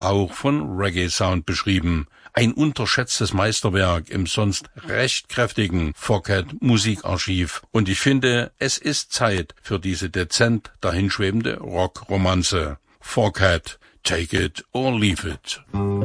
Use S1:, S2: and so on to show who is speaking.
S1: auch von Reggae-Sound beschrieben. Ein unterschätztes Meisterwerk im sonst recht kräftigen Fourcade-Musikarchiv. Und ich finde, es ist Zeit für diese dezent dahinschwebende Rockromanze. Fourcade, take it or leave it.